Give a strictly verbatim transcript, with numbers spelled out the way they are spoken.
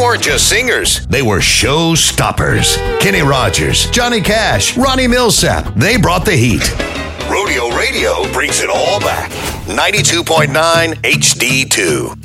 weren't just singers, they were show stoppers. Kenny Rogers, Johnny Cash, Ronnie Millsap, they brought the heat. Rodeo Radio brings it all back. ninety-two point nine H D two.